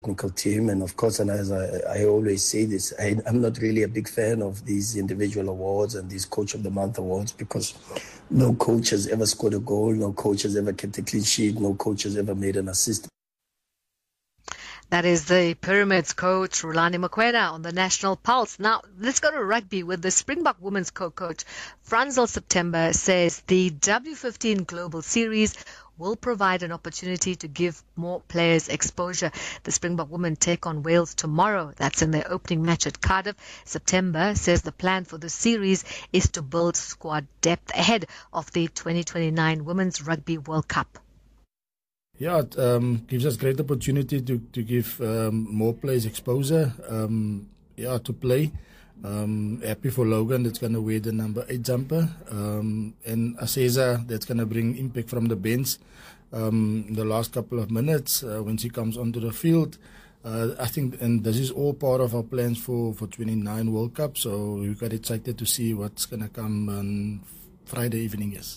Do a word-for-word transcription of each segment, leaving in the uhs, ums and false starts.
technical team. And of course, and as I, I always say this, I, I'm not really a big fan of these individual awards and these Coach of the Month awards, because no coach has ever scored a goal, no coach has ever kept a clean sheet, no coach has ever made an assist. That is the Pyramids coach, Rulani Mokoena, on the National Pulse. Now, let's go to rugby with the Springbok women's co-coach. Franzel September says the W fifteen Global Series will provide an opportunity to give more players exposure. The Springbok women take on Wales tomorrow. That's in their opening match at Cardiff. September says the plan for the series is to build squad depth ahead of the twenty twenty-nine Women's Rugby World Cup. Yeah, it um, gives us great opportunity to, to give um, more players exposure, um, yeah, to play. Um, happy for Logan, that's going to wear the number eight jumper. Um, and Aseza, that's going to bring impact from the bench um, in the last couple of minutes uh, when she comes onto the field. Uh, I think, and this is all part of our plans for, for twenty-nine World Cup. So we got excited to see what's going to come on Friday evening, yes.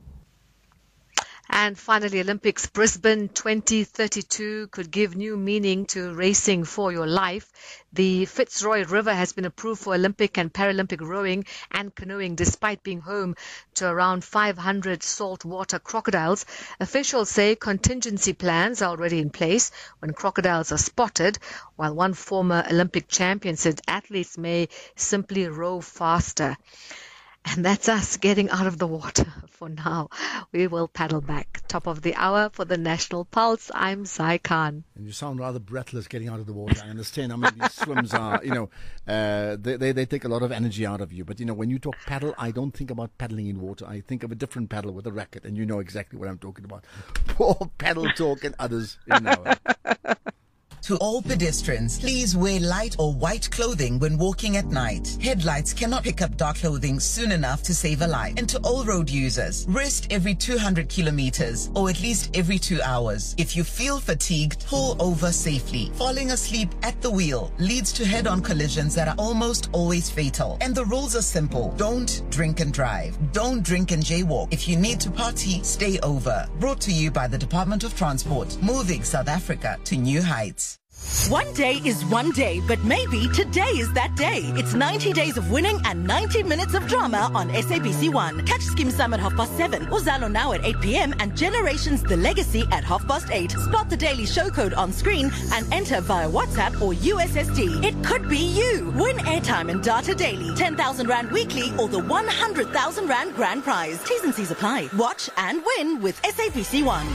And finally, Olympics Brisbane twenty thirty-two could give new meaning to racing for your life. The Fitzroy River has been approved for Olympic and Paralympic rowing and canoeing, despite being home to around five hundred saltwater crocodiles. Officials say contingency plans are already in place when crocodiles are spotted, while one former Olympic champion said athletes may simply row faster. And that's us getting out of the water for now. We will paddle back. Top of the hour for the National Pulse. I'm Sai Khan. And you sound rather breathless getting out of the water. I understand. I mean, these swims are, you know, uh, they, they they take a lot of energy out of you. But, you know, when you talk paddle, I don't think about paddling in water. I think of a different paddle with a racket. And you know exactly what I'm talking about. Poor Paddle Talk and others. You know. To all pedestrians, please wear light or white clothing when walking at night. Headlights cannot pick up dark clothing soon enough to save a life. And to all road users, rest every two hundred kilometers or at least every two hours. If you feel fatigued, pull over safely. Falling asleep at the wheel leads to head-on collisions that are almost always fatal. And the rules are simple. Don't drink and drive. Don't drink and jaywalk. If you need to party, stay over. Brought to you by the Department of Transport, moving South Africa to new heights. One day is one day, but maybe today is that day. It's ninety days of winning and ninety minutes of drama on S A B C one. Catch Skim Sam at half past seven, Uzalo Now at eight p.m. and Generations The Legacy at half past eight. Spot the daily show code on screen and enter via WhatsApp or U S S D. It could be you. Win airtime and data daily, ten thousand rand weekly or the one hundred thousand rand grand prize. T's and C's apply. Watch and win with S A B C one.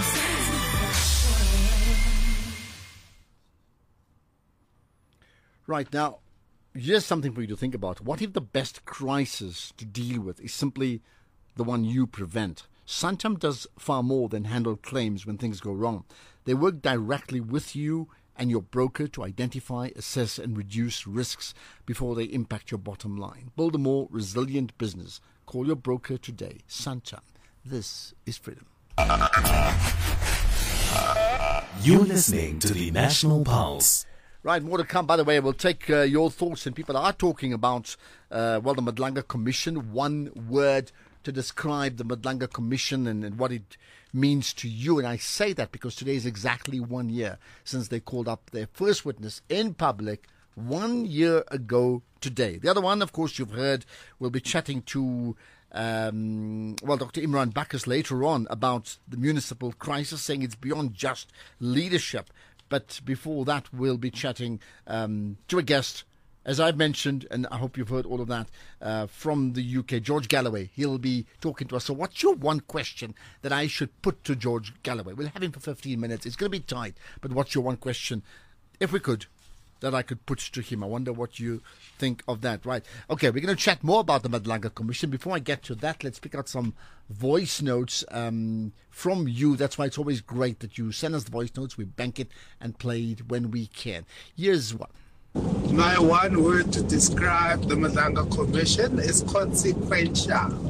Right, now, here's something for you to think about. What if the best crisis to deal with is simply the one you prevent? Santam does far more than handle claims when things go wrong. They work directly with you and your broker to identify, assess and reduce risks before they impact your bottom line. Build a more resilient business. Call your broker today. Santam. This is freedom. You're listening to the National Pulse. Right, more to come. By the way, we'll take uh, your thoughts, and people are talking about, uh, well, the Madlanga Commission. One word to describe the Madlanga Commission and, and what it means to you. And I say that because today is exactly one year since they called up their first witness in public, one year ago today. The other one, of course, you've heard, we'll be chatting to, um, well, Doctor Imran Bacchus later on about the municipal crisis, saying it's beyond just leadership. But before that, we'll be chatting um, to a guest, as I've mentioned, and I hope you've heard all of that, uh, from the U K, George Galloway. He'll be talking to us. So what's your one question that I should put to George Galloway? We'll have him for fifteen minutes. It's going to be tight, but what's your one question, if we could, that I could put to him? I wonder what you think of that. Right. Okay, we're going to chat more about the Madlanga Commission. Before I get to that, let's pick out some voice notes um, from you. That's why it's always great that you send us the voice notes. We bank it and play it when we can. Here's one. My one word to describe the Madlanga Commission is consequential.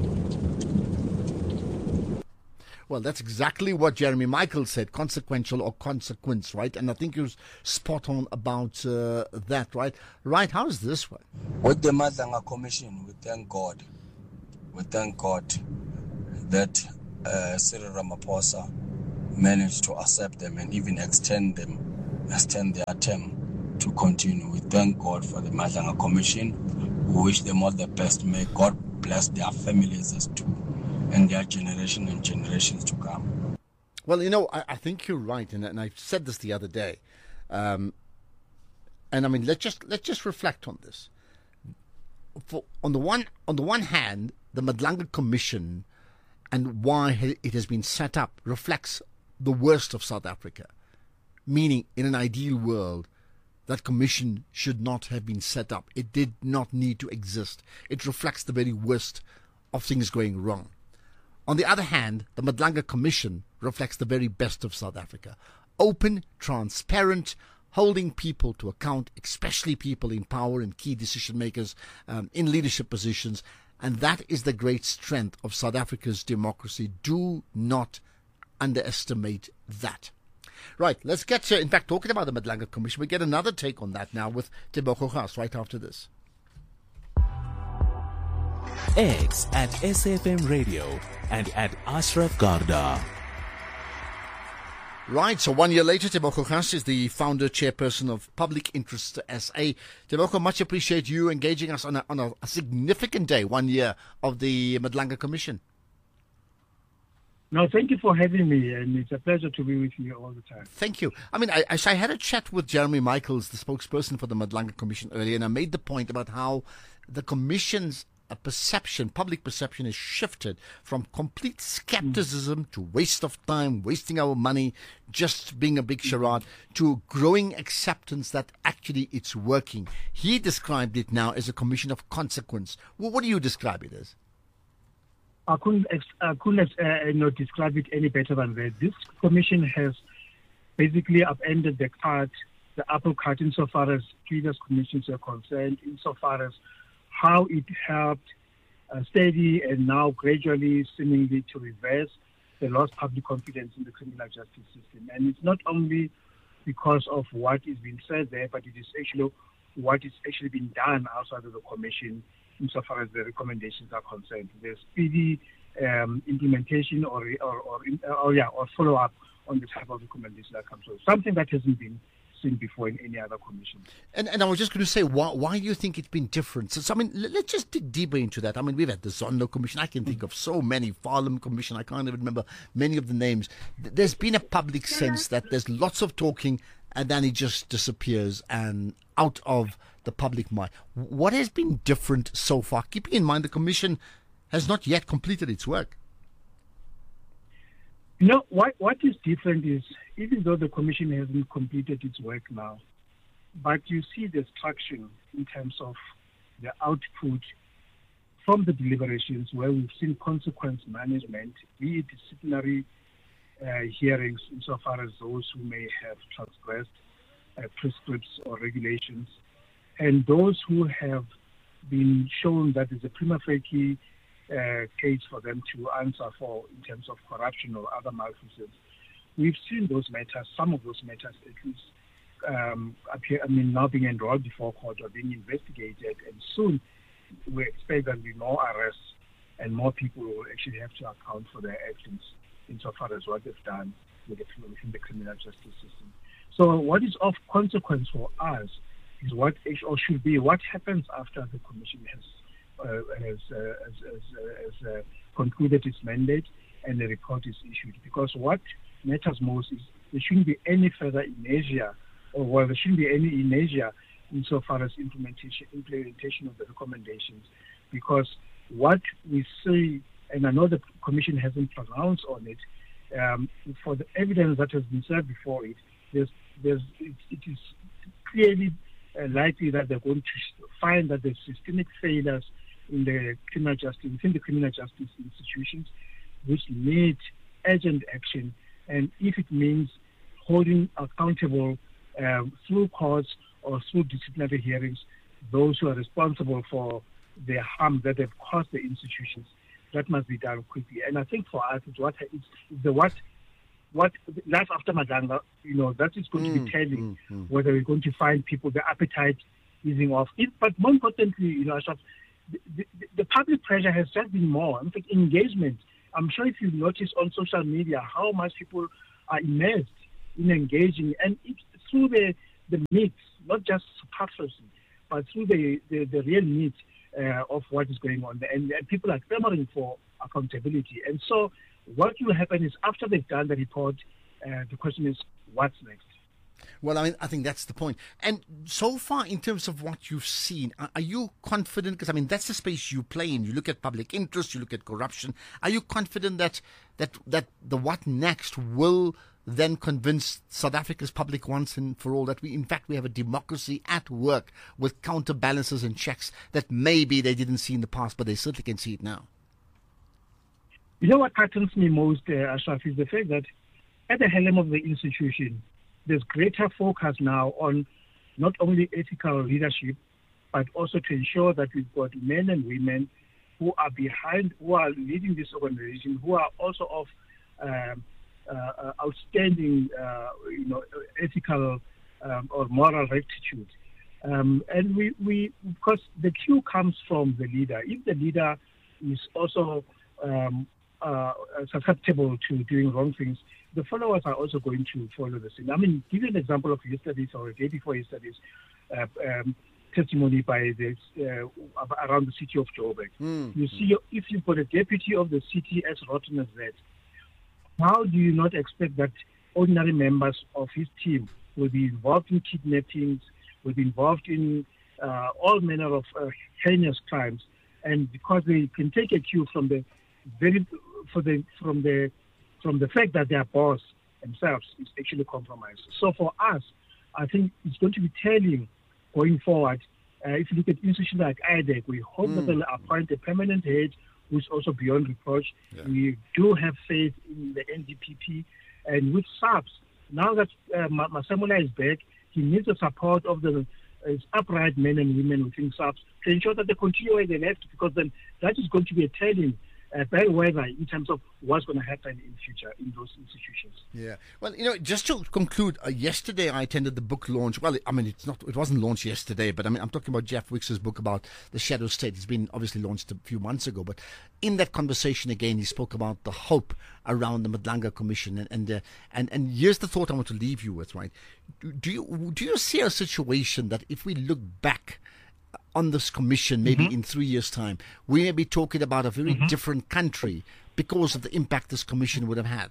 Well, that's exactly what Jeremy Michael said, consequential or consequence, right? And I think you're spot on about uh, that, right? Right, how's this one? With the Madlanga Commission, we thank God. We thank God that uh, Cyril Ramaphosa managed to accept them and even extend them extend their term to continue. We thank God for the Madlanga Commission. We wish them all the best. May God bless their families as too, and their generation and generations to come. Well, you know, I, I think you're right, and, and I said this the other day. Um, and I mean, let's just let's just reflect on this. For, on the one on the one hand, the Madlanga Commission and why it has been set up reflects the worst of South Africa. Meaning, in an ideal world, that commission should not have been set up. It did not need to exist. It reflects the very worst of things going wrong. On the other hand, the Madlanga Commission reflects the very best of South Africa. Open, transparent, holding people to account, especially people in power and key decision makers um, in leadership positions. And that is the great strength of South Africa's democracy. Do not underestimate that. Right, let's get to, in fact, talking about the Madlanga Commission, we get another take on that now with Tebogo Gas right after this. X at S F M Radio and at Ashraf Garda. Right, so one year later, Tebogo Gas is the founder, chairperson of Public Interest S A. Tebogo, much appreciate you engaging us on a, on a, a significant day, one year of the Madlanga Commission. No, thank you for having me, and it's a pleasure to be with you all the time. Thank you. I mean, I, I had a chat with Jeremy Michaels, the spokesperson for the Madlanga Commission earlier, and I made the point about how the Commission's uh, perception, public perception, has shifted from complete skepticism mm. to waste of time, wasting our money, just being a big charade, to growing acceptance that actually it's working. He described it now as a commission of consequence. Well, what do you describe it as? I couldn't, I couldn't uh, you know, describe it any better than that. This commission has basically upended the cart, the apple cart, insofar as previous commissions are concerned, insofar as how it helped uh, steady and now gradually, seemingly, to reverse the lost public confidence in the criminal justice system. And it's not only because of what is being said there, but it is actually what is actually being done outside of the commission, insofar as the recommendations are concerned. There's speedy um, implementation or or or, or yeah or follow up on the type of recommendation that comes through. Something that hasn't been seen before in any other commission. And and I was just going to say, why why do you think it's been different? So, so I mean, let's just dig deeper into that. I mean, we've had the Zondo Commission. I can think of so many. Farlam Commission. I can't even remember many of the names. There's been a public sense that there's lots of talking, and then it just disappears and out of the public mind. What has been different so far, keeping in mind the Commission has not yet completed its work? You know, what, what is different is, even though the Commission hasn't completed its work now, but you see the structure in terms of the output from the deliberations, where we've seen consequence management, be it disciplinary uh, hearings, insofar as those who may have transgressed uh, prescripts or regulations, and those who have been shown that there's a prima facie uh, case for them to answer for in terms of corruption or other malfeasance. We've seen those matters, some of those matters at least, um, appear, I mean, now being enrolled before court or being investigated, and soon we expect there will be more arrests and more people will actually have to account for their actions insofar as what they've done within the criminal justice system. So what is of consequence for us is what or should be what happens after the commission has uh, has, uh, has, has, uh, has uh, concluded its mandate and the report is issued. Because what matters most is there shouldn't be any further inertia, or well, there shouldn't be any inertia insofar as implementation implementation of the recommendations. Because what we see, and I know the commission hasn't pronounced on it, um, for the evidence that has been served before it, there's there's it, it is clearly Uh, likely that they're going to find that there's systemic failures in the criminal justice, within the criminal justice institutions, which need urgent action. And if it means holding accountable um, through courts or through disciplinary hearings those who are responsible for the harm that they've caused the institutions, that must be done quickly. And I think for us, it's what it's, it's the what. What life after Madlanga, you know, that is going mm, to be telling mm, mm. whether we're going to find people, the appetite easing off. It, but more importantly, you know, the, the, the public pressure has just been more. In fact, engagement. I'm sure if you notice on social media how much people are immersed in engaging, and it, through the, the meat, not just superfluously, but through the, the, the real meat uh, of what is going on. And, and people are clamoring for accountability. And so what will happen is after they've done the report, uh, the question is, what's next? Well, I mean, I think that's the point. And so far, in terms of what you've seen, are, are you confident? Because, I mean, that's the space you play in. You look at public interest, you look at corruption. Are you confident that that, that the what next will then convince South Africa's public once and for all that we, in fact, we have a democracy at work with counterbalances and checks that maybe they didn't see in the past, but they certainly can see it now? You know what heartens me most, uh, Ashraf, is the fact that at the helm of the institution, there's greater focus now on not only ethical leadership, but also to ensure that we've got men and women who are behind, who are leading this organization, who are also of um, uh, outstanding, uh, you know, ethical um, or moral rectitude. Um, and we, we, because the cue comes from the leader. If the leader is also um, uh, susceptible to doing wrong things, the followers are also going to follow the same. I mean, give you an example of yesterday's or the day before yesterday's uh, um, testimony by the uh, around the city of Joburg. Mm. You see, if you've got a deputy of the city as rotten as that, how do you not expect that ordinary members of his team will be involved in kidnappings, will be involved in uh, all manner of uh, heinous crimes, and because they can take a cue from the very for the from the from the fact that their boss themselves is actually compromised. So for us, I think it's going to be telling going forward. Uh, if you look at institutions like I D E C, we hope mm. that they'll appoint a permanent head who is also beyond reproach. Yeah. We do have faith in the N D P P. And with SAPS, now that uh, Masamula is back, he needs the support of the uh, upright men and women within SAPS to ensure that they continue where they left, because then that is going to be a telling Uh, bellwether in terms of what's going to happen in the future in those institutions. Yeah. Well, you know, just to conclude, uh, yesterday I attended the book launch. Well, I mean, it's not, it wasn't launched yesterday, but I mean, I'm talking about Jeff Wicks's book about the shadow state. It's been obviously launched a few months ago, but in that conversation again, he spoke about the hope around the Madlanga Commission, and and uh, and, and here's the thought I want to leave you with. Right? Do you do you see a situation that if we look back on this commission, maybe mm-hmm. in three years' time, we may be talking about a very mm-hmm. different country because of the impact this commission would have had?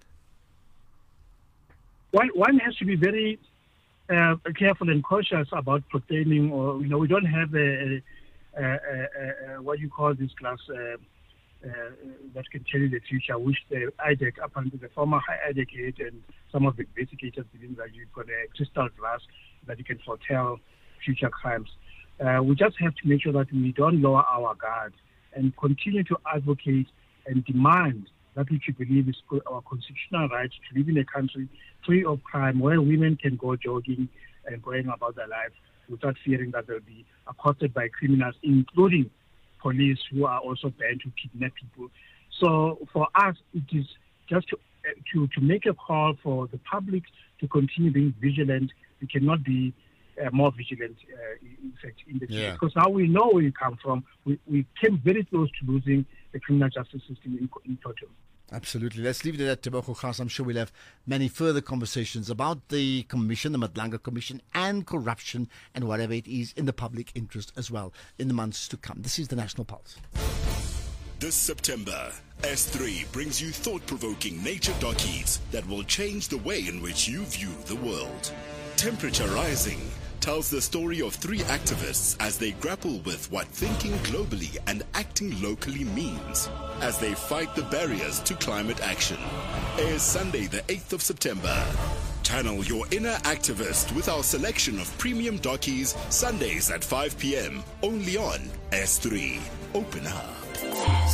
One, one has to be very uh, careful and cautious about proclaiming, or, you know, we don't have a, a, a, a, a what you call this class uh, uh, that can tell you the future, which the I D E C, up until the former I D E C and some of the investigators believe that you've got a crystal glass that you can foretell future crimes. Uh, we just have to make sure that we don't lower our guard and continue to advocate and demand that which we believe is our constitutional right to live in a country free of crime, where women can go jogging and going about their life without fearing that they'll be accosted by criminals, including police who are also banned to kidnap people. So for us, it is just to, uh, to, to make a call for the public to continue being vigilant. We cannot be Uh, more vigilant, uh, in fact, in the future. Yeah. Because now we know where we come from. We, we came very close to losing the criminal justice system in, in total. Absolutely. Let's leave it at Tebogo Khasa. I'm sure we'll have many further conversations about the commission, the Madlanga Commission, and corruption and whatever it is in the public interest as well in the months to come. This is the National Pulse. This September, S three brings you thought-provoking nature dockies that will change the way in which you view the world. Temperature Rising tells the story of three activists as they grapple with what thinking globally and acting locally means as they fight the barriers to climate action. Airs Sunday the eighth of September. Channel your inner activist with our selection of premium dockies Sundays at five p.m. only on S three. Open up.